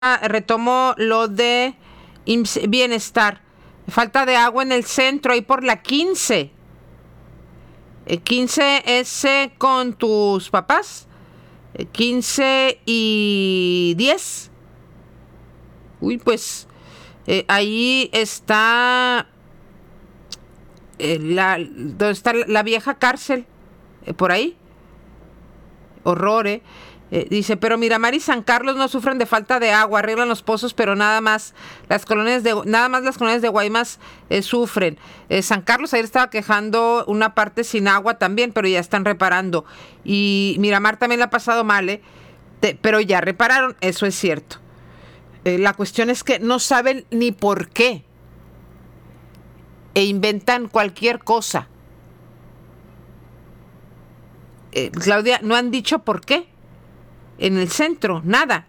retomo lo de bienestar. Falta de agua en el centro, ahí por la 15. 15 es con tus papás. 15 y 10. Uy, pues ahí está donde está la vieja cárcel. Por ahí. Horror, ¿eh? Dice, pero Miramar y San Carlos no sufren de falta de agua, arreglan los pozos, pero nada más las colonias de Guaymas sufren. San Carlos ayer estaba quejando una parte sin agua también, pero ya están reparando. Y Miramar también la ha pasado mal, pero ya repararon, eso es cierto. La cuestión es que no saben ni por qué e inventan cualquier cosa. Claudia, no han dicho por qué. En el centro, nada.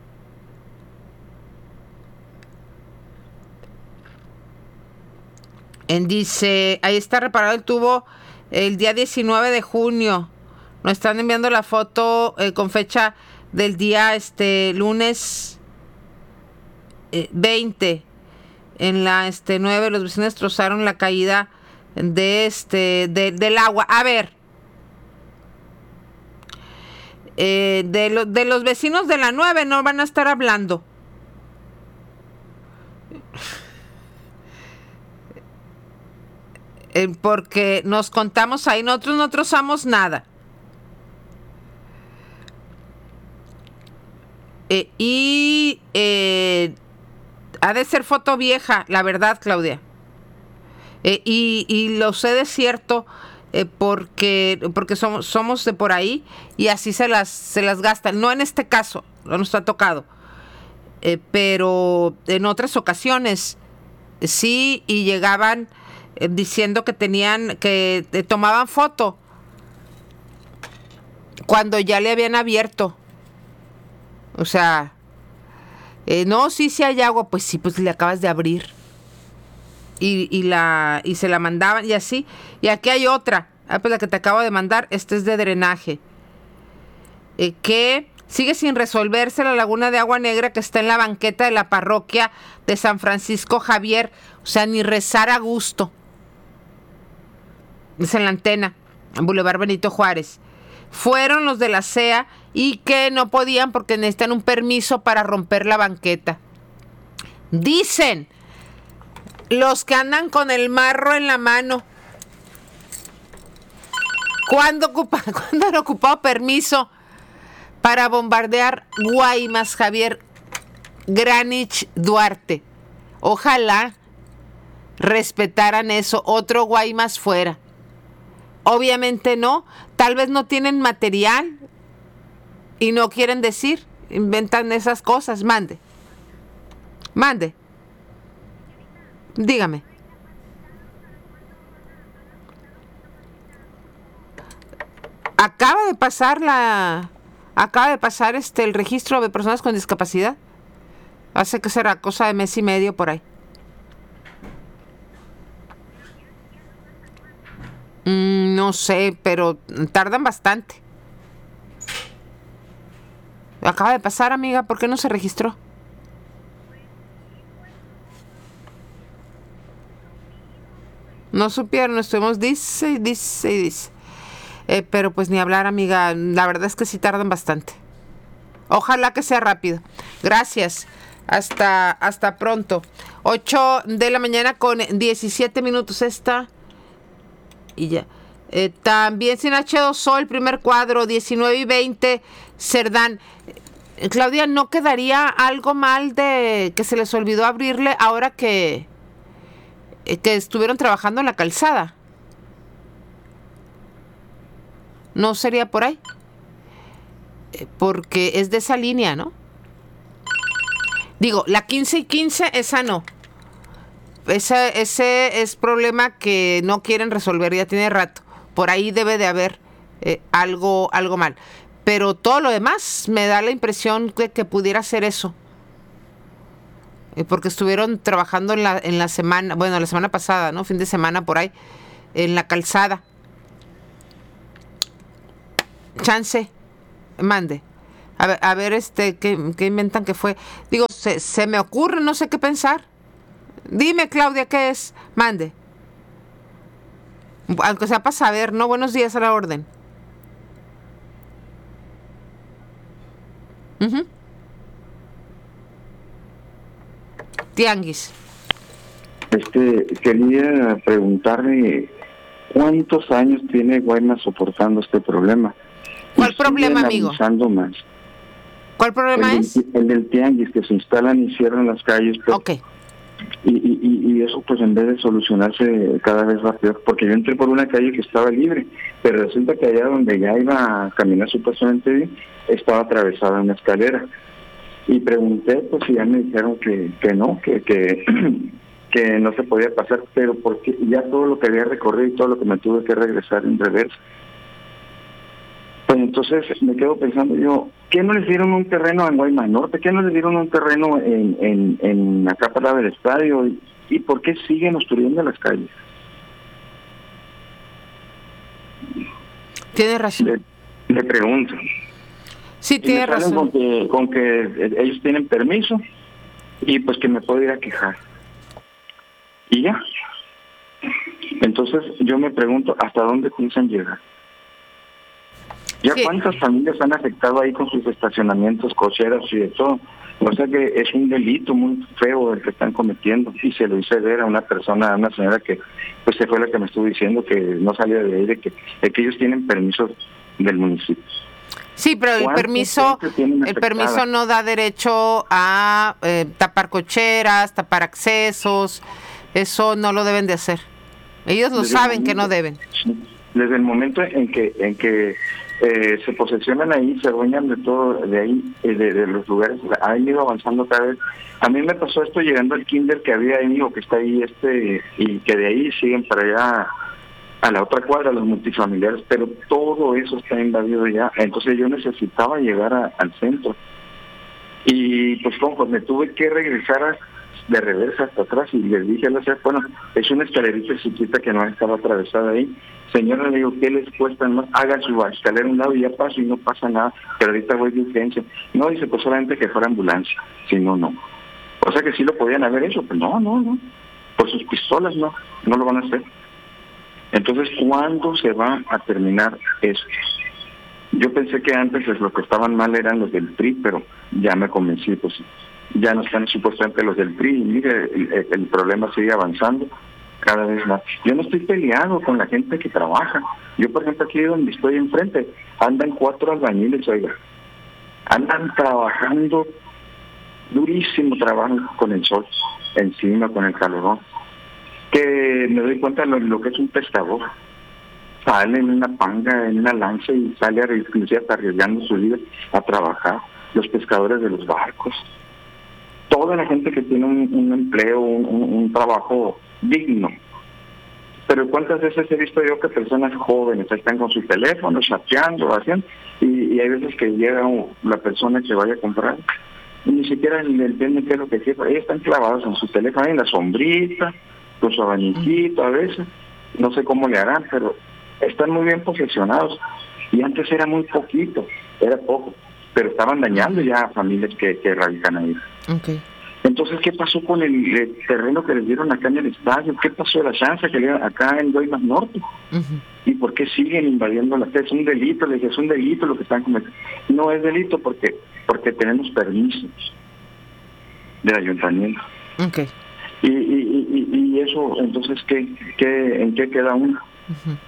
Dice, ahí está reparado el tubo el día 19 de junio. Nos están enviando la foto con fecha del día lunes 20. En la 9 los vecinos destrozaron la caída del agua. A ver. De los vecinos de la 9 no van a estar hablando. Porque nos contamos ahí, nosotros no trozamos nada. Ha de ser foto vieja, la verdad, Claudia. Y lo sé de cierto. Porque somos de por ahí y así se las gastan. No en este caso, no nos ha tocado, pero en otras ocasiones sí, y llegaban diciendo que tomaban foto cuando ya le habían abierto. O sea, no, sí hay agua, pues sí, pues le acabas de abrir. Y se la mandaban y así. Y aquí hay otra. Pues la que te acabo de mandar. Esta es de drenaje. Que sigue sin resolverse la laguna de agua negra que está en la banqueta de la parroquia de San Francisco Javier. O sea, ni rezar a gusto. Es en la antena, en Boulevard Benito Juárez. Fueron los de la CEA y que no podían porque necesitan un permiso para romper la banqueta. Dicen los que andan con el marro en la mano. ¿Cuándo han ocupado permiso para bombardear Guaymas, Javier Granich Duarte? Ojalá respetaran eso. Otro Guaymas fuera. Obviamente no. Tal vez no tienen material y no quieren decir. Inventan esas cosas. Mande. Dígame. Acaba de pasar el registro de personas con discapacidad. Hace que será cosa de mes y medio por ahí. No sé, pero tardan bastante. Acaba de pasar, amiga, ¿por qué no se registró? No supieron, estuvimos dice. Pero pues ni hablar, amiga. La verdad es que sí tardan bastante. Ojalá que sea rápido. Gracias. Hasta pronto. 8 de la mañana con 17 minutos esta. Y ya. También sin H2O, el primer cuadro, 19 y 20, Cerdán. Claudia, ¿no quedaría algo mal de que se les olvidó abrirle ahora que estuvieron trabajando en la calzada? ¿No sería por ahí? Porque es de esa línea, ¿no? Digo, la 15 y 15, esa no. Ese es problema que no quieren resolver, ya tiene rato. Por ahí debe de haber algo mal. Pero todo lo demás me da la impresión de que pudiera ser eso. Porque estuvieron trabajando en la semana, bueno, la semana pasada, ¿no? Fin de semana por ahí, en la calzada. Chance, mande. A ver, ¿qué inventan que fue? Digo, se me ocurre, no sé qué pensar. Dime, Claudia, ¿qué es? Mande. Aunque sea para saber, ¿no? Buenos días, a la orden. Tianguis. Quería preguntarle cuántos años tiene Guaymas soportando este problema. ¿Cuál problema, amigo? Más. ¿Cuál problema es? El del tianguis, que se instalan y cierran las calles. Pues, ok. Y eso, pues, en vez de solucionarse cada vez va peor, porque yo entré por una calle que estaba libre, pero resulta que allá donde ya iba a caminar supuestamente bien, estaba atravesada una escalera. Y pregunté, pues, y ya me dijeron que no, que no se podía pasar, pero porque ya todo lo que había recorrido y todo lo que me tuve que regresar en reversa. Pues entonces me quedo pensando yo, ¿qué no les dieron un terreno en Guaymas Norte? ¿Qué no les dieron un terreno en acá para del estadio? ¿Y por qué siguen obstruyendo las calles? Tiene razón. Le pregunto. Sí, tiene razón. Con que ellos tienen permiso y pues que me puedo ir a quejar. Y ya. Entonces yo me pregunto, ¿hasta dónde piensan llegar? ¿Ya sí. ¿Cuántas familias han afectado ahí con sus estacionamientos, cocheras y de todo? O sea que es un delito muy feo el que están cometiendo. Y se lo hice ver a una persona, a una señora que pues se fue la que me estuvo diciendo que no salía de ahí, de que ellos tienen permisos del municipio. Sí, pero el permiso no da derecho a tapar cocheras, tapar accesos. Eso no lo deben de hacer. Ellos lo saben que no deben. Desde el momento en que se posesionan ahí, se adueñan de todo, de ahí, de los lugares, han ido avanzando cada vez. A mí me pasó esto llegando al kinder que había ahí, o que está ahí, y que de ahí siguen para allá a la otra cuadra, los multifamiliares, pero todo eso está invadido ya. Entonces yo necesitaba llegar al centro. Y pues me tuve que regresar de reversa hasta atrás y les dije a la señora, bueno, es una escalerita chiquita que no estaba atravesada ahí. Señora, le digo, ¿qué les cuesta más? Hagan su escalera a un lado y ya paso y no pasa nada, pero ahorita voy de urgencia. No, dice, pues solamente que fuera ambulancia, si no, no. O sea que sí lo podían haber hecho, pero no. Por sus pistolas no lo van a hacer. Entonces, ¿cuándo se va a terminar eso? Yo pensé que antes lo que estaban mal eran los del PRI, pero ya me convencí, pues ya no están supuestamente los del PRI, y mire, el problema sigue avanzando cada vez más. Yo no estoy peleado con la gente que trabaja. Yo, por ejemplo, aquí donde estoy enfrente, andan 4 albañiles, oiga. Andan trabajando, durísimo trabajo con el sol, encima, con el calorón. Que me doy cuenta de lo que es un pescador. Sale en una panga, en una lancha y sale inclusive hasta arriesgando su vida a trabajar. Los pescadores de los barcos. Toda la gente que tiene un empleo, un trabajo digno. Pero cuántas veces he visto yo que personas jóvenes están con su teléfono, chateando, haciendo, y hay veces que llega la persona que vaya a comprar y ni siquiera le entienden qué es lo que quiere. Ellos están clavados en su teléfono, en la sombrita, con su abaniquito a veces. No sé cómo le harán, pero están muy bien posicionados. Y antes era muy poquito, era poco, pero estaban dañando ya a familias que radican ahí. Okay. Entonces, ¿qué pasó con el terreno que les dieron acá en el estadio? ¿Qué pasó de la chance que le dieron acá en Guaymas Norte? Uh-huh. ¿Y por qué siguen invadiendo la tierra? Es un delito, les dije, es un delito lo que están cometiendo. No es delito porque tenemos permisos del ayuntamiento. Okay. Y eso, entonces, ¿en qué queda uno? Uh-huh.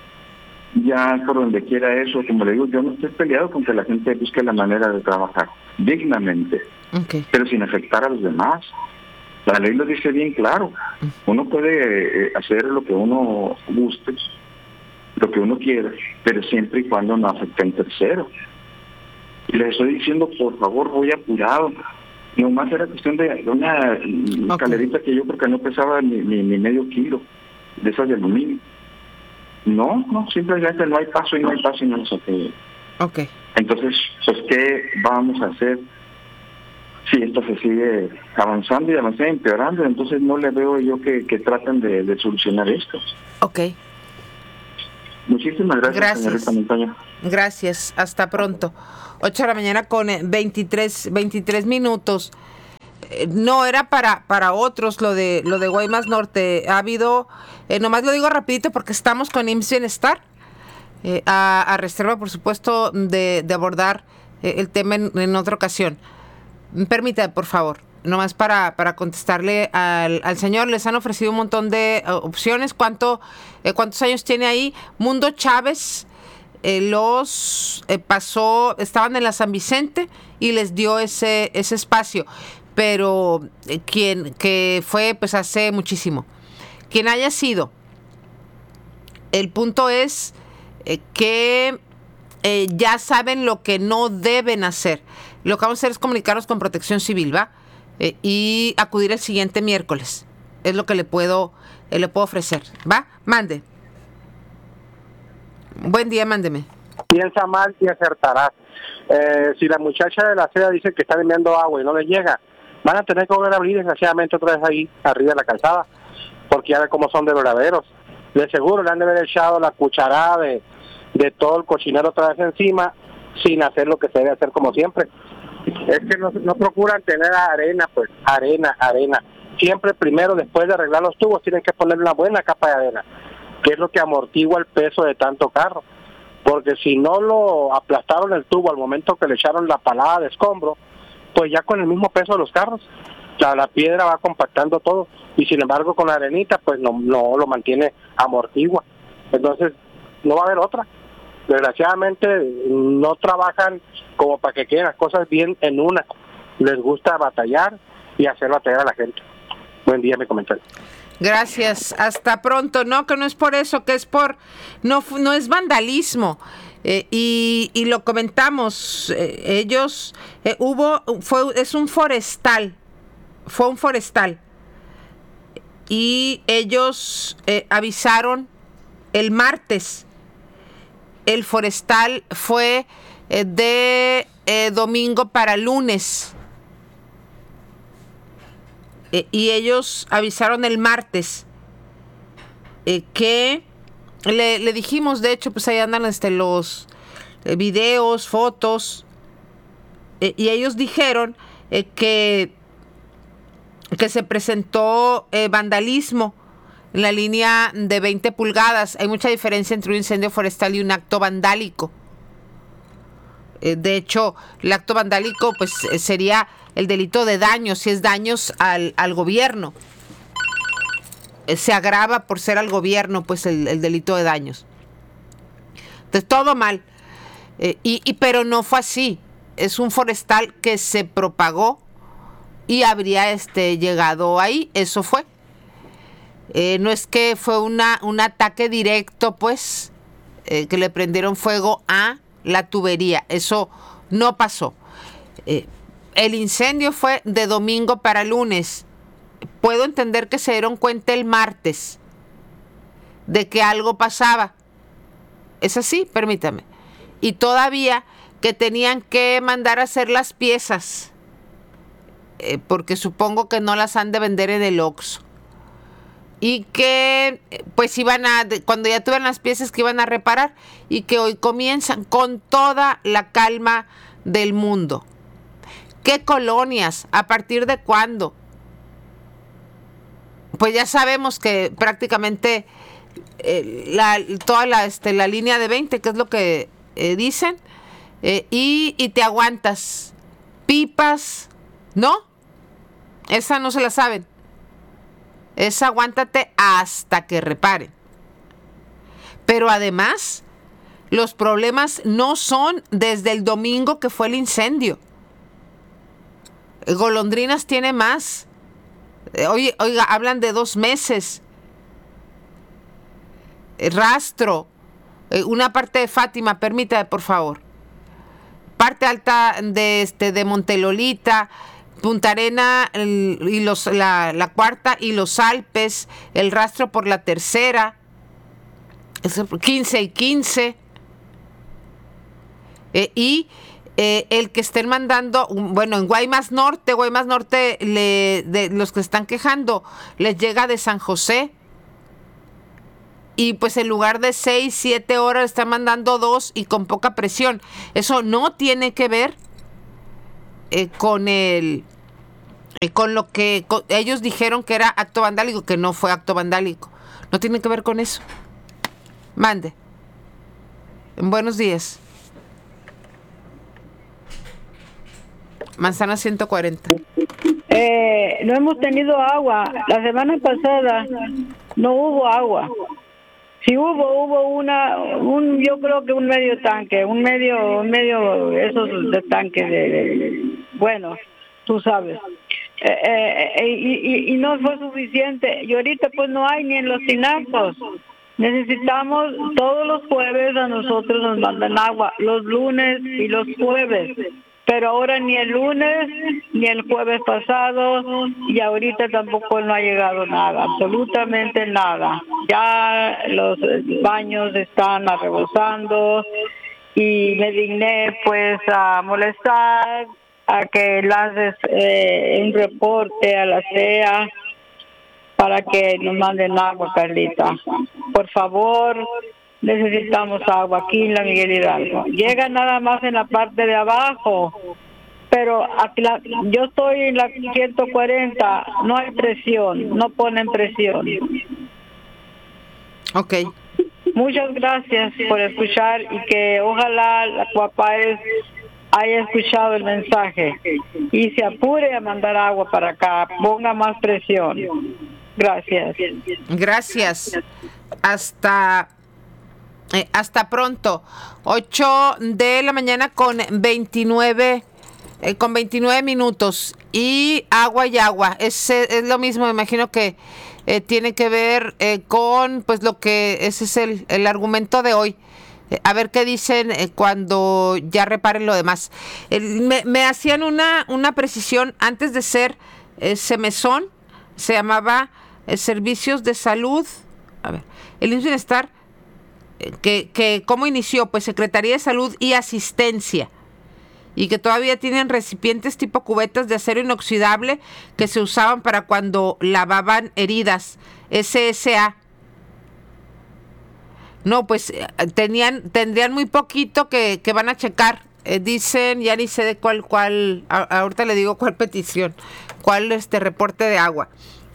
Ya por donde quiera eso, como le digo, yo no estoy peleado con que la gente busque la manera de trabajar dignamente, pero sin afectar a los demás. La ley lo dice bien claro. Uno puede hacer lo que uno guste, lo que uno quiera, pero siempre y cuando no afecte a un tercero. Y les estoy diciendo, por favor, voy apurado. Nomás era cuestión de una escalerita que yo creo que no pesaba ni medio kilo, de esas de aluminio. No, simplemente no hay paso y no sé qué. Okay. Entonces, pues, ¿qué vamos a hacer si esto se sigue avanzando y empeorando? Entonces no le veo yo que traten de solucionar esto. Okay. Muchísimas gracias, señorita Montaño. Gracias, hasta pronto. 8 de la mañana con 23 minutos. No era para otros lo de Guaymas Norte. Ha habido, nomás lo digo rapidito porque estamos con IMSS Bienestar, a reserva, por supuesto, de abordar el tema en otra ocasión. Permítame, por favor, nomás para contestarle al señor. Les han ofrecido un montón de opciones. ¿Cuántos años tiene ahí? Mundo Chávez los pasó, estaban en la San Vicente y les dio ese espacio, pero que fue pues hace muchísimo. Quien haya sido, el punto es que ya saben lo que no deben hacer. Lo que vamos a hacer es comunicarnos con Protección Civil, ¿va? Y acudir el siguiente miércoles. Es lo que le puedo ofrecer, ¿va? Mande. Buen día, mándeme. Piensa mal y acertarás. Si la muchacha de la seda dice que está enviando agua y no le llega, van a tener que volver a abrir desgraciadamente otra vez ahí arriba de la calzada, porque ya ve cómo son de verdaderos. De seguro le han de haber echado la cucharada de todo el cochinero otra vez encima, sin hacer lo que se debe hacer como siempre. Es que no procuran tener arena, pues, arena. Siempre primero, después de arreglar los tubos, tienen que poner una buena capa de arena, que es lo que amortigua el peso de tanto carro. Porque si no lo aplastaron el tubo al momento que le echaron la palada de escombro, pues ya con el mismo peso de los carros, la piedra va compactando todo, y sin embargo con la arenita pues no lo mantiene, amortigua. Entonces no va a haber otra. Desgraciadamente no trabajan como para que queden las cosas bien en una. Les gusta batallar y hacer batallar a la gente. Buen día, mi comentario. Gracias, hasta pronto. No, que no es por eso, que es no es vandalismo. Y lo comentamos, ellos, es un forestal, fue un forestal. Y ellos avisaron el martes. El forestal fue de domingo para lunes. Y ellos avisaron el martes que le dijimos, de hecho, pues ahí andan los videos, fotos, y ellos dijeron que se presentó vandalismo en la línea de 20 pulgadas. Hay mucha diferencia entre un incendio forestal y un acto vandálico. De hecho, el acto vandálico pues sería el delito de daños, si es daños al gobierno. Se agrava por ser al gobierno pues el delito de daños. Entonces todo mal. Pero no fue así. Es un forestal que se propagó y habría llegado ahí. Eso fue. No es que fue un ataque directo pues que le prendieron fuego a la tubería. Eso no pasó. El incendio fue de domingo para lunes. Puedo entender que se dieron cuenta el martes de que algo pasaba. Es así, permítame. Y todavía que tenían que mandar a hacer las piezas, porque supongo que no las han de vender en el Oxxo. Y que pues cuando ya tuvieran las piezas, que iban a reparar, y que hoy comienzan con toda la calma del mundo. ¿Qué colonias? ¿A partir de cuándo? Pues ya sabemos que prácticamente toda la línea de 20, que es lo que dicen, y te aguantas. Pipas, ¿no? Esa no se la saben. Esa aguántate hasta que reparen. Pero además, los problemas no son desde el domingo que fue el incendio. Golondrinas tiene más. Oiga, hablan de 2 meses. Rastro. Una parte de Fátima, permítame, por favor. Parte alta de Montelolita, Punta Arena y la cuarta y los Alpes, el rastro por la tercera, 15 y 15. El que estén mandando, bueno, en Guaymas Norte, de los que están quejando, les llega de San José. y pues en lugar de 6, 7 horas están mandando 2 y con poca presión. Eso no tiene que ver con lo que ellos dijeron que era acto vandálico, que no fue acto vandálico. No tiene que ver con eso. Mande. Buenos días. Manzana 140. No hemos tenido agua. La semana pasada no hubo agua. Si hubo yo creo que un medio tanque, un medio esos de tanque bueno, tú sabes. Y no fue suficiente. Y ahorita pues no hay ni en los tinacos. Necesitamos todos los jueves, a nosotros nos mandan agua, los lunes y los jueves. Pero ahora ni el lunes ni el jueves pasado y ahorita tampoco no ha llegado nada, absolutamente nada. Ya los baños están rebosando y me digné pues a molestar, a que lances un reporte a la CEA para que nos manden agua, Carlita. Por favor, necesitamos agua aquí en la Miguel Hidalgo. Llega nada más en la parte de abajo, pero aquí yo estoy en la 140, no hay presión, no ponen presión. Ok. Muchas gracias por escuchar y que ojalá la Cuapáez haya escuchado el mensaje y se apure a mandar agua para acá, ponga más presión. Gracias. Gracias. Hasta pronto. 8 de la mañana con 29 minutos. Y agua. Es lo mismo, me imagino que tiene que ver con pues lo que ese es el argumento de hoy. A ver qué dicen cuando ya reparen lo demás. Me hacían una precisión antes de ser Semesón, se llamaba Servicios de Salud. A ver, el IMSS Bienestar, que ¿cómo inició? Pues Secretaría de Salud y Asistencia. Y que todavía tienen recipientes tipo cubetas de acero inoxidable que se usaban para cuando lavaban heridas. SSA. No, pues tendrían muy poquito que van a checar. Dicen, ya ni sé de cuál, ahorita le digo cuál petición, cuál reporte de agua.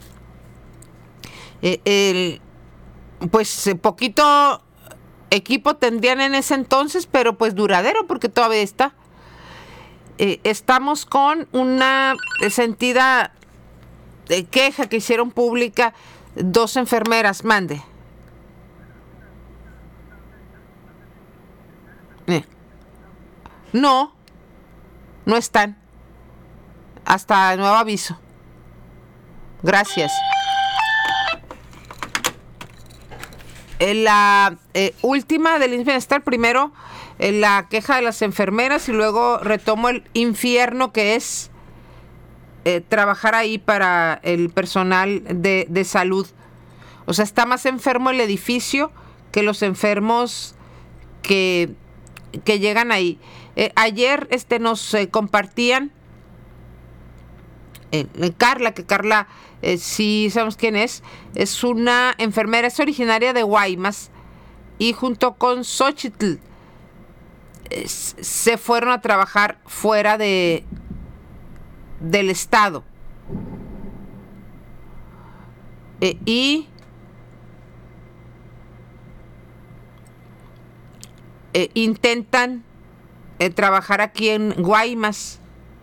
Pues poquito equipo tendrían en ese entonces, pero pues duradero porque todavía está. Estamos con una sentida queja que hicieron pública 2 enfermeras. Mande. No están. Hasta nuevo aviso. Gracias. La última del IMSS Bienestar, primero la queja de las enfermeras y luego retomo el infierno que es trabajar ahí para el personal de salud. O sea, está más enfermo el edificio que los enfermos que llegan ahí. Ayer nos compartían Carla, que Carla sí sabemos quién es una enfermera, es originaria de Guaymas y junto con Xochitl se fueron a trabajar fuera del estado y intentan trabajar aquí en Guaymas.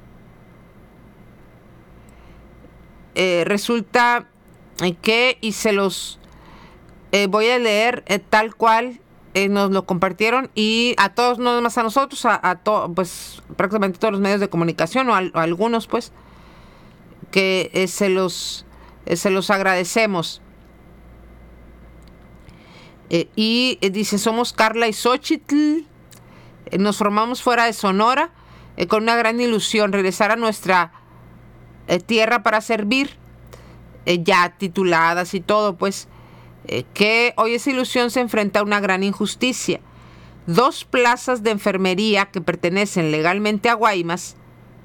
Resulta que, y se los voy a leer tal cual nos lo compartieron, y a todos, no más a nosotros, pues prácticamente todos los medios de comunicación o a algunos pues que se los agradecemos. Y dice, somos Carla y Xochitl, nos formamos fuera de Sonora con una gran ilusión, regresar a nuestra tierra para servir, ya tituladas y todo, pues que hoy esa ilusión se enfrenta a una gran injusticia. 2 plazas de enfermería que pertenecen legalmente a Guaymas,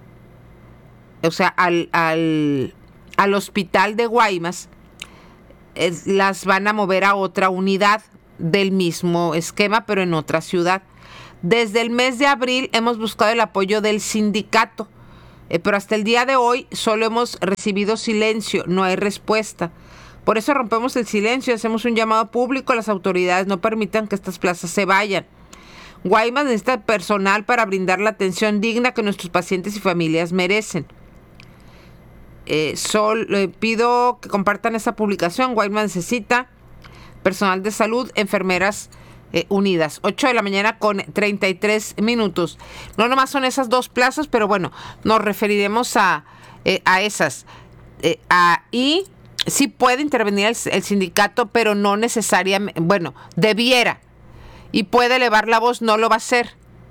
o sea, al hospital de Guaymas, las van a mover a otra unidad del mismo esquema, pero en otra ciudad. Desde el mes de abril hemos buscado el apoyo del sindicato, pero hasta el día de hoy solo hemos recibido silencio, no hay respuesta. Por eso rompemos el silencio y hacemos un llamado público a las autoridades, no permitan que estas plazas se vayan. Guaymas necesita personal para brindar la atención digna que nuestros pacientes y familias merecen. Pido que compartan esta publicación. Guaymas necesita personal de salud, enfermeras unidas. 8 de la mañana con 33 minutos. No nomás son esas 2 plazas, pero bueno, nos referiremos a esas. Y sí puede intervenir el sindicato, pero no necesariamente, bueno, debiera. Y puede elevar la voz, no lo va a hacer.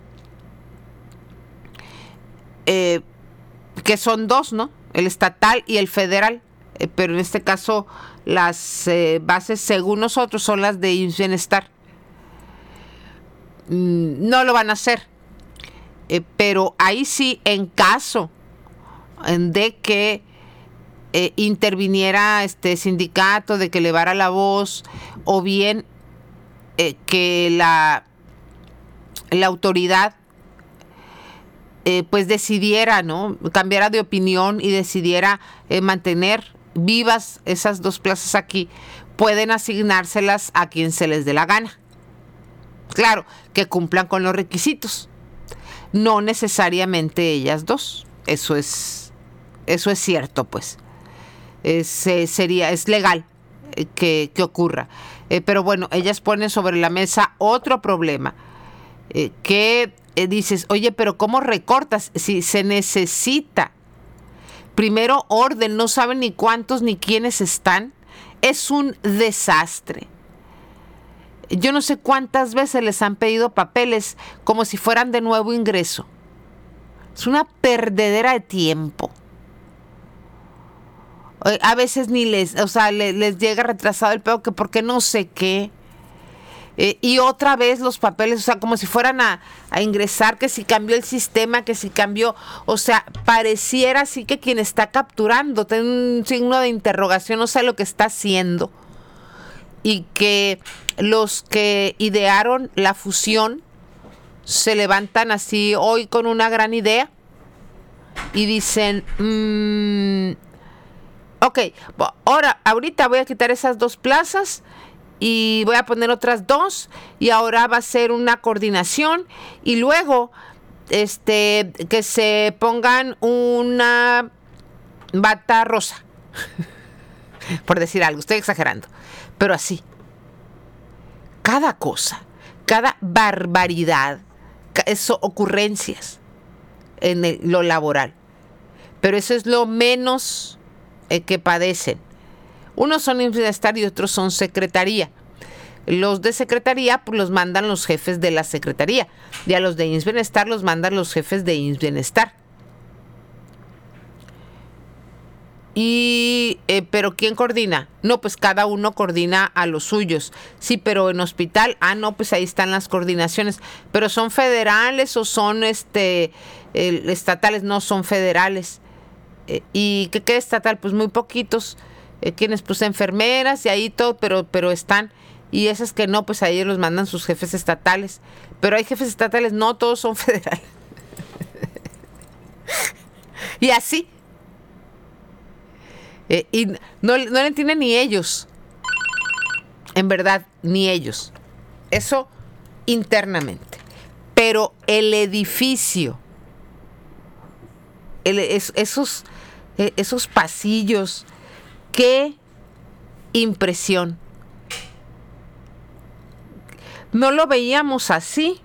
Que son 2, ¿no? El estatal y el federal, pero en este caso las bases, según nosotros, son las de IMSS Bienestar. No lo van a hacer, pero ahí sí, en caso de que interviniera este sindicato, de que elevara la voz, o bien que la autoridad pues decidiera, ¿no?, cambiara de opinión y decidiera mantener vivas esas 2 plazas aquí, pueden asignárselas a quien se les dé la gana. Claro, que cumplan con los requisitos. No necesariamente ellas 2. Eso es cierto, pues. Es legal que ocurra. Pero bueno, ellas ponen sobre la mesa otro problema. Que dices, oye, pero ¿cómo recortas? Si se necesita primero orden, no saben ni cuántos ni quiénes están. Es un desastre. Yo no sé cuántas veces les han pedido papeles como si fueran de nuevo ingreso. Es una perdedera de tiempo. A veces ni les llega retrasado el pedo, que porque no sé qué. Y otra vez los papeles, o sea, como si fueran a ingresar, que si cambió el sistema, que si cambió, o sea, pareciera así que quien está capturando tiene un signo de interrogación, no sé lo que está haciendo. Y que los que idearon la fusión se levantan así hoy con una gran idea y dicen, ok, ahorita voy a quitar esas 2 plazas y voy a poner otras 2 y ahora va a ser una coordinación y luego que se pongan una bata rosa, por decir algo, estoy exagerando, pero así, cada cosa, cada barbaridad, ocurrencias en lo laboral, pero eso es lo menos que padecen. Unos son IMSS Bienestar y otros son Secretaría. Los de Secretaría pues los mandan los jefes de la Secretaría y a los de IMSS Bienestar los mandan los jefes de IMSS Bienestar. Pero ¿quién coordina? No, pues cada uno coordina a los suyos. Sí, pero en hospital, no, pues ahí están las coordinaciones. Pero son federales o son estatales, no son federales. ¿Y qué queda estatal? Pues muy poquitos. Quienes, pues enfermeras y ahí todo, pero están. Y esas que no, pues ahí los mandan sus jefes estatales. Pero hay jefes estatales, no todos son federales. Y así. Y no le entienden ni ellos. En verdad, ni ellos. Eso internamente. Pero el edificio, esos pasillos, qué impresión. No lo veíamos así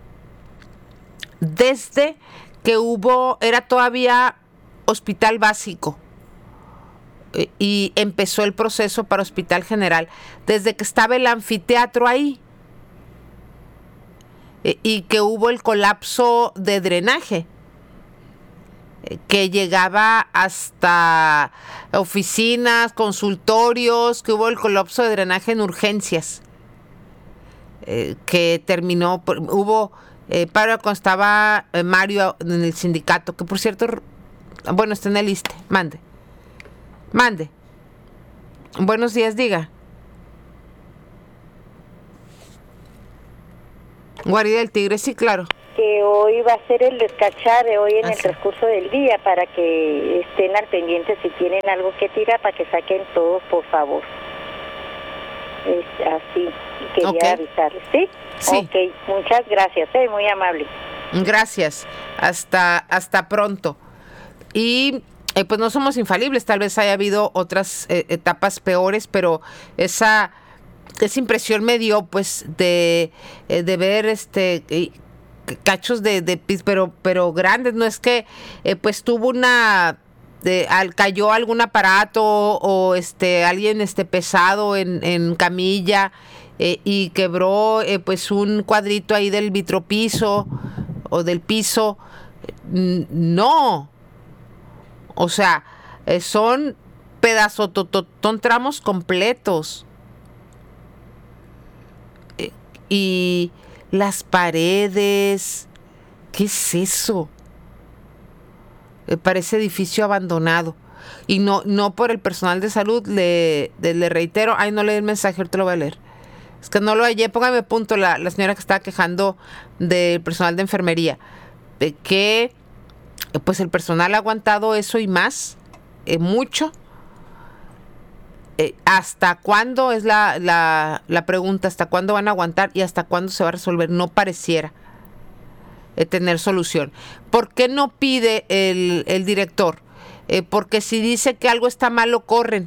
desde que era todavía hospital básico. Y empezó el proceso para Hospital General, desde que estaba el anfiteatro ahí, y que hubo el colapso de drenaje, que llegaba hasta oficinas, consultorios, que hubo el colapso de drenaje en urgencias, que terminó, hubo paro cuando estaba Mario en el sindicato, que por cierto, bueno, está en el liste, mande. Buenos días, diga. Guarida del Tigre, sí, claro. Que hoy va a ser el descachar hoy en el sí. transcurso del día para que estén al pendiente si tienen algo que tirar para que saquen todos, por favor. Es así, quería avisarles, ¿sí? Sí. Ok, muchas gracias, muy amable. Gracias, hasta pronto. Y pues no somos infalibles, tal vez haya habido otras etapas peores, pero esa impresión me dio pues de ver cachos de pis, pero grandes. No es que pues tuvo cayó algún aparato o alguien pesado en camilla y quebró pues un cuadrito ahí del vitropiso o del piso. No, o sea, son pedazos, son tramos completos. Y las paredes, ¿qué es eso? Parece edificio abandonado. Y no por el personal de salud, le reitero, no leí el mensaje, ahorita lo voy a leer. Es que no lo hallé, póngame punto la señora que estaba quejando del personal de enfermería. Que pues el personal ha aguantado eso y más, mucho. ¿Hasta cuándo es la pregunta? ¿Hasta cuándo van a aguantar y hasta cuándo se va a resolver? No pareciera tener solución. ¿Por qué no pide el director? Porque si dice que algo está mal, lo corren.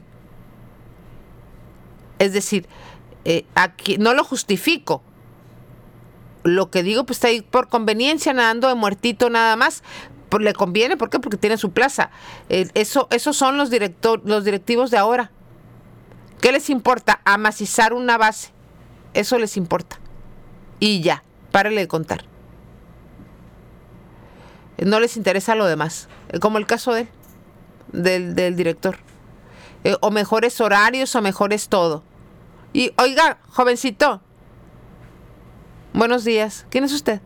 Es decir, aquí no lo justifico. Lo que digo, pues está ahí por conveniencia, nadando de muertito nada más. Le conviene, ¿por qué? Porque tiene su plaza. Esos son los directivos de ahora. ¿Qué les importa? Amacizar una base. Eso les importa. Y ya, párale de contar. No les interesa lo demás. Como el caso del director. O mejores horarios o mejores todo. Y, oiga, jovencito. Buenos días. ¿Quién es usted?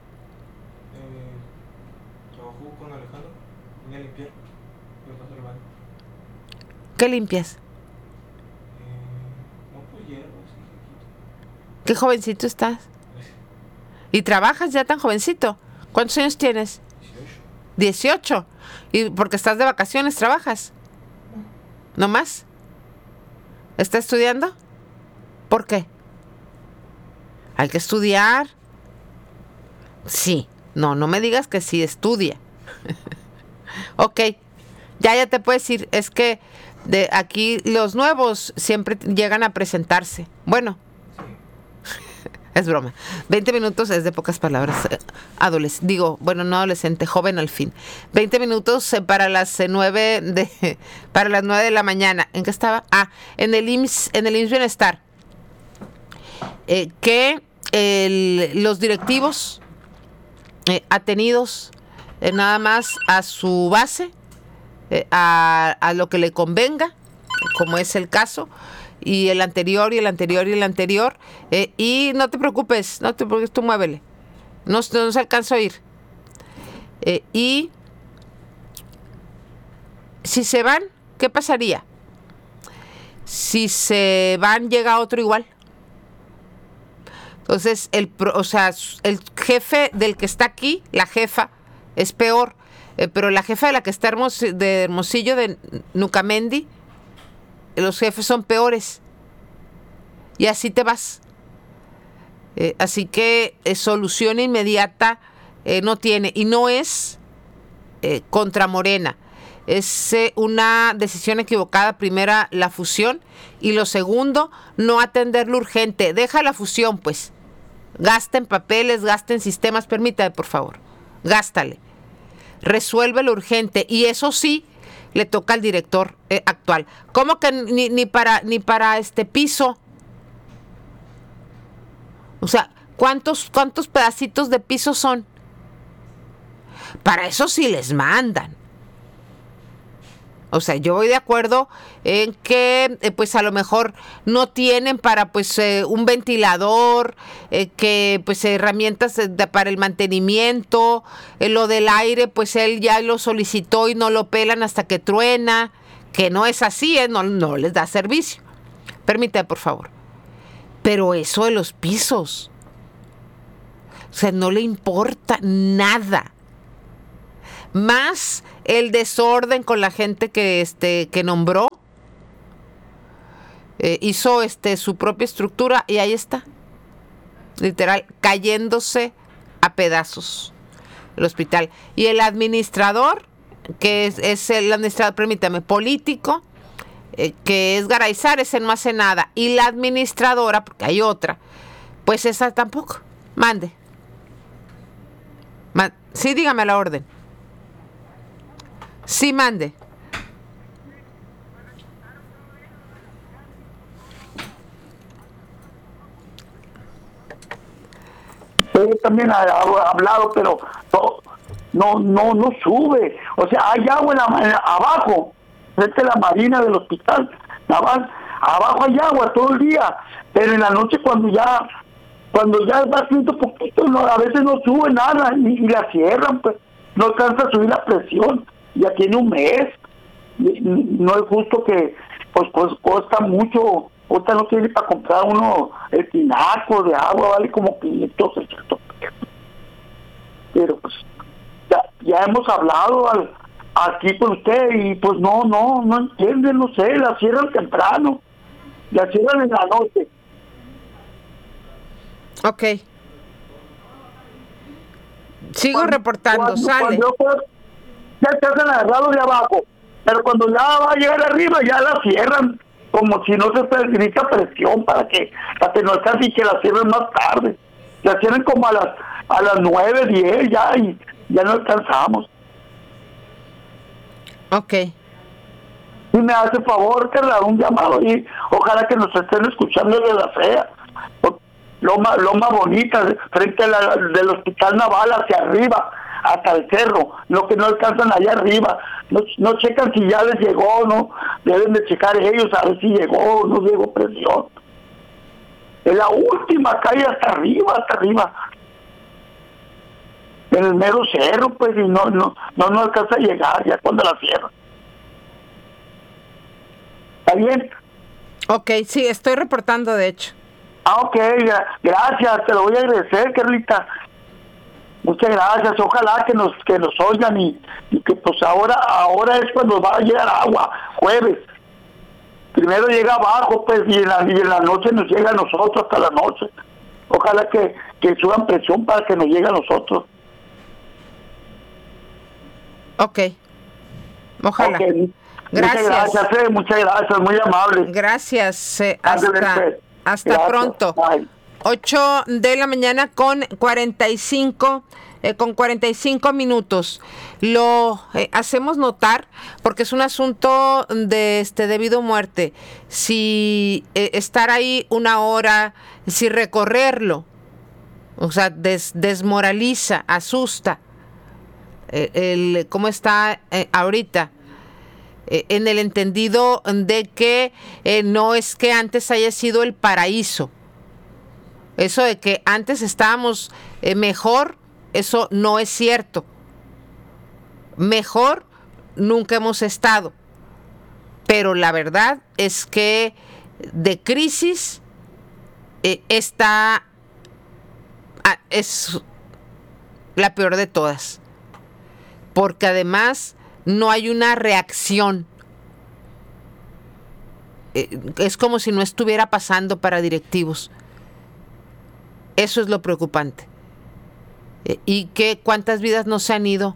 Trabajo con Alejandro. Vine a limpiar. Yo paso el baño. ¿Qué limpias? ¿Qué jovencito estás? ¿Y trabajas ya tan jovencito? ¿Cuántos años tienes? 18. ¿Y porque estás de vacaciones trabajas? ¿No más? ¿Estás estudiando? ¿Por qué? Hay que estudiar. Sí. No me digas que sí estudia. Ok. Ya te puedes ir. Es que de aquí los nuevos siempre llegan a presentarse. Bueno. Es broma. 20 minutos es de pocas palabras. No adolescente, joven al fin. 20 minutos para las 9 de la mañana. ¿En qué estaba? En el IMSS Bienestar. Que los directivos atenidos nada más a su base, a lo que le convenga, como es el caso, y el anterior, y el anterior, y el anterior, y no te preocupes, tú muévele, no se alcanza a oír. Y si se van, ¿qué pasaría? Si se van, llega otro igual. Entonces, el jefe del que está aquí, la jefa, es peor, pero la jefa de la que está de Hermosillo, de Nucamendi, los jefes son peores. Y así te vas. Así que solución inmediata no tiene. Y no es contra Morena. Es una decisión equivocada. Primera, la fusión. Y lo segundo, no atender lo urgente. Deja la fusión, pues. Gasta en papeles, gasta en sistemas. Permítame, por favor. Gástale. Resuelve lo urgente. Y eso sí, le toca al director actual. ¿Cómo que ni para este piso? O sea, ¿cuántos pedacitos de piso son? Para eso sí les mandan. O sea, yo voy de acuerdo en que pues a lo mejor no tienen para pues un ventilador, que pues herramientas para el mantenimiento, lo del aire pues él ya lo solicitó y no lo pelan hasta que truena, que no es así, no les da servicio. Permítame, por favor. Pero eso de los pisos, o sea, no le importa nada. Más el desorden con la gente que nombró. Hizo su propia estructura y ahí está. Literal, cayéndose a pedazos el hospital. Y el administrador, que es el administrador, permítame, político, que es Garayzar, ese no hace nada. Y la administradora, porque hay otra, pues esa tampoco. Mande. Sí, dígame la orden. Sí, mande. Yo también ha hablado, pero no sube. O sea, hay agua abajo, frente a la marina del hospital. Nada más, abajo hay agua todo el día, pero en la noche cuando ya va haciendo poquito, a veces no sube nada y la cierran, pues no alcanza a subir la presión. Ya tiene un mes. No es justo que pues cuesta mucho. Ahorita no tiene para comprar uno el tinaco de agua, vale como 500, 600 pesos. Pero pues ya hemos hablado aquí con usted y pues no entienden, no sé, la cierran temprano, la cierran en la noche. Ok. Sigo reportando, sale. Ya te hacen agarrado de abajo, pero cuando ya va a llegar arriba ya la cierran. Como si no se necesita presión para que no alcance y que la cierren más tarde. La cierren como a las 9, 10 ya y ya no alcanzamos. Ok. Y me hace favor, Carla, un llamado y ojalá que nos estén escuchando de la fea. Loma Bonita, frente del Hospital Naval hacia arriba, hasta el cerro, lo que no alcanzan allá arriba, no checan si ya les llegó, no deben de checar ellos a ver si llegó o no llegó presión. Es la última calle hasta arriba, en el mero cerro, pues, y no alcanza a llegar ya cuando la cierran. ¿Está bien? Ok, sí, estoy reportando de hecho. Ok, gracias, te lo voy a agradecer, Carlita. Muchas gracias, ojalá que nos oigan y que pues ahora es cuando va a llegar agua, jueves. Primero llega abajo, pues, y en la noche nos llega a nosotros hasta la noche. Ojalá que suban presión para que nos llegue a nosotros. Ok, ojalá. Okay. Gracias. Muchas gracias, muy amable. Gracias, hasta Gracias. pronto. Bye. 8 de la mañana con 45 minutos. Lo hacemos notar porque es un asunto de vida o muerte. Si estar ahí una hora, si recorrerlo, o sea, desmoraliza, asusta cómo está ahorita. En el entendido de que no es que antes haya sido el paraíso. Eso de que antes estábamos mejor, eso no es cierto. Mejor nunca hemos estado. Pero la verdad es que de crisis es la peor de todas. Porque además no hay una reacción. Es como si no estuviera pasando para directivos. Eso es lo preocupante. Y que cuántas vidas no se han ido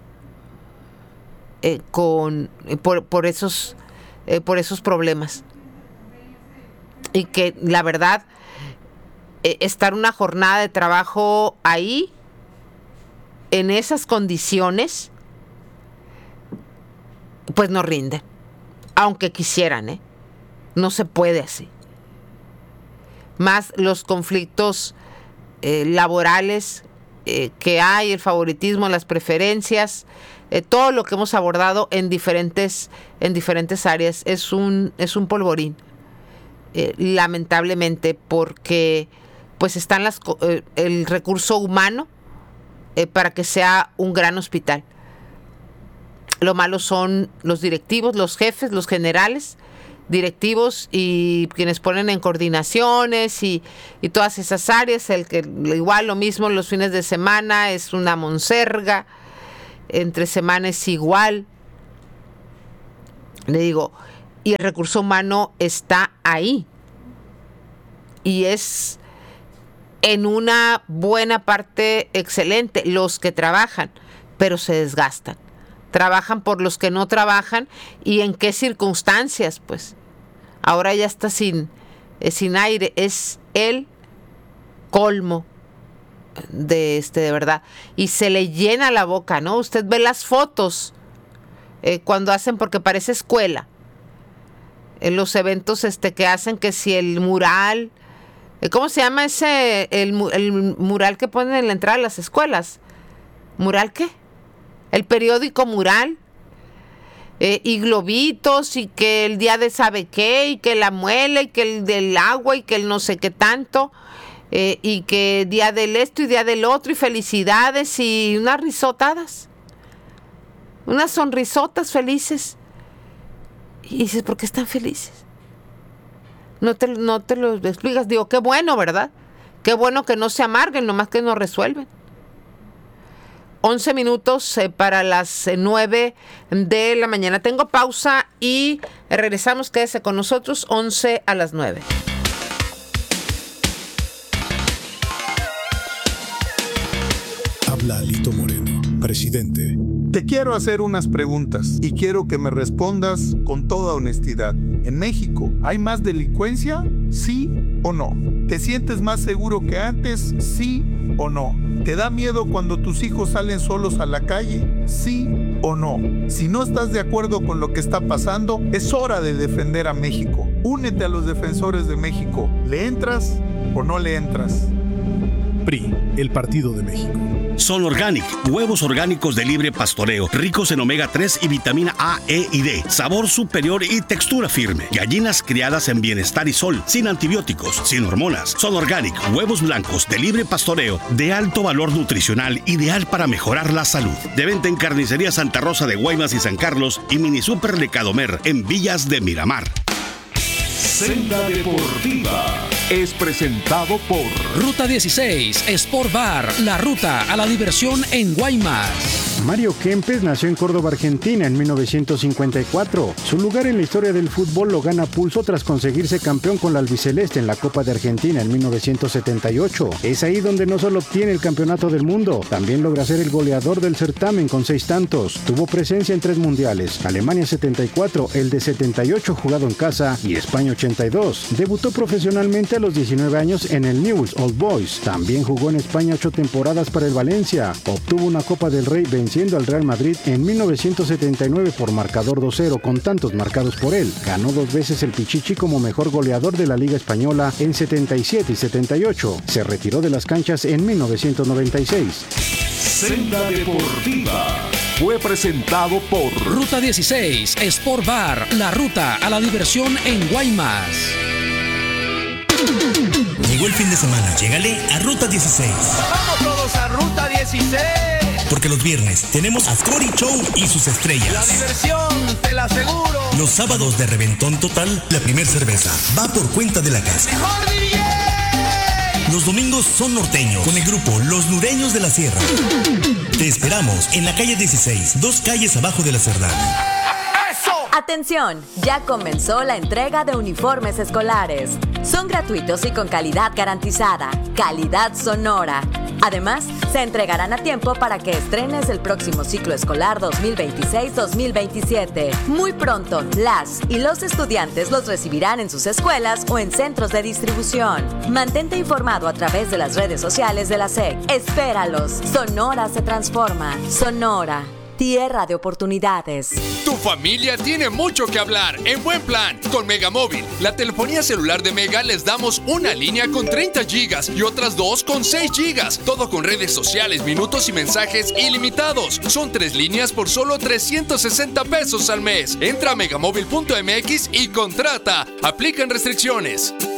por esos problemas. Y que la verdad, estar una jornada de trabajo ahí, en esas condiciones, pues no rinden. Aunque quisieran, no se puede así. Más los conflictos laborales que hay, el favoritismo, las preferencias, todo lo que hemos abordado en diferentes áreas es un polvorín, lamentablemente, porque pues están el recurso humano para que sea un gran hospital. Lo malo son los directivos, los jefes, los generales directivos y quienes ponen en coordinaciones y todas esas áreas, el que igual lo mismo los fines de semana es una monserga, entre semana es igual. Le digo, y el recurso humano está ahí y es en una buena parte excelente los que trabajan, pero se desgastan. Trabajan por los que no trabajan y en qué circunstancias, pues. Ahora ya está sin aire. Es el colmo de verdad. Y se le llena la boca, ¿no? Usted ve las fotos cuando hacen, porque parece escuela. En los eventos que hacen, que si el mural, ¿cómo se llama ese? El mural que ponen en la entrada de las escuelas. ¿Mural qué? El periódico mural, y globitos, y que el día de sabe qué, y que la muela, y que el del agua, y que el no sé qué tanto, y que día del esto y día del otro, y felicidades, y unas risotadas, unas sonrisotas felices. Y dices, ¿por qué están felices? No te lo explicas. Digo, qué bueno, ¿verdad? Qué bueno que no se amarguen, nomás que no resuelven. 11 minutos para las 9 de la mañana. Tengo pausa y regresamos. Quédese con nosotros, 11 a las 9. Habla Alito Moreno, presidente. Te quiero hacer unas preguntas y quiero que me respondas con toda honestidad. ¿En México hay más delincuencia? ¿Sí o no? ¿Te sientes más seguro que antes? ¿Sí o no? ¿Te da miedo cuando tus hijos salen solos a la calle? ¿Sí o no? Si no estás de acuerdo con lo que está pasando, es hora de defender a México. Únete a los defensores de México. ¿Le entras o no le entras? PRI, el Partido de México. Son Organic, huevos orgánicos de libre pastoreo, ricos en omega 3 y vitamina A, E y D, sabor superior y textura firme. Gallinas criadas en bienestar y sol, sin antibióticos, sin hormonas. Son Organic, huevos blancos de libre pastoreo, de alto valor nutricional, ideal para mejorar la salud. De venta en Carnicería Santa Rosa de Guaymas y San Carlos y Mini Super de Cadomer en Villas de Miramar. Senda Deportiva es presentado por Ruta 16, Sport Bar, la ruta a la diversión en Guaymas. Mario Kempes nació en Córdoba, Argentina, en 1954. Su lugar en la historia del fútbol lo gana pulso tras conseguirse campeón con la albiceleste en la Copa de Argentina en 1978. Es ahí donde no solo obtiene el campeonato del mundo, también logra ser el goleador del certamen con 6 tantos. Tuvo presencia en 3 mundiales: Alemania 74, el de 78 jugado en casa y España 82. Debutó profesionalmente a los 19 años en el Newell's Old Boys. También jugó en España 8 temporadas para el Valencia. Obtuvo una Copa del Rey venciendo al Real Madrid en 1979 por marcador 2-0 con tantos marcados por él. Ganó 2 veces el Pichichi como mejor goleador de la Liga Española en 77 y 78. Se retiró de las canchas en 1996. Senda Deportiva fue presentado por Ruta 16, Sport Bar, la ruta a la diversión en Guaymas. Llegó el fin de semana, llégale a Ruta 16. ¡Vamos todos a Ruta 16! Porque los viernes tenemos a Cory Show y sus estrellas. La diversión, te la aseguro. Los sábados de reventón total, la primer cerveza va por cuenta de la casa. ¡Mejor DJ! Los domingos son norteños, con el grupo Los Nureños de la Sierra. Te esperamos en la calle 16, 2 calles abajo de la Cerdán. Atención, ya comenzó la entrega de uniformes escolares. Son gratuitos y con calidad garantizada, calidad Sonora. Además, se entregarán a tiempo para que estrenes el próximo ciclo escolar 2026-2027. Muy pronto, las y los estudiantes los recibirán en sus escuelas o en centros de distribución. Mantente informado a través de las redes sociales de la SEC. Espéralos. Sonora se transforma. Sonora. Tierra de oportunidades. Tu familia tiene mucho que hablar en buen plan. Con Megamóvil, la telefonía celular de Mega, les damos una línea con 30 gigas y otras 2 con 6 gigas. Todo con redes sociales, minutos y mensajes ilimitados. Son 3 líneas por solo 360 pesos al mes. Entra a megamóvil.mx y contrata. Aplican restricciones.